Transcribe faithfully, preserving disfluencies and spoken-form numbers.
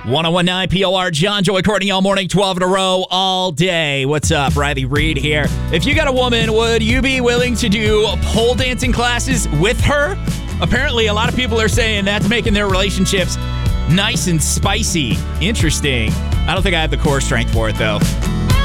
ten nineteen P O R, John, Joey, Courtney, all morning, twelve in a row, all day. What's up? Riley Reed here. If you got a woman, would you be willing to do pole dancing classes with her? Apparently, a lot of people are saying that's making their relationships nice and spicy. Interesting. I don't think I have the core strength for it, though.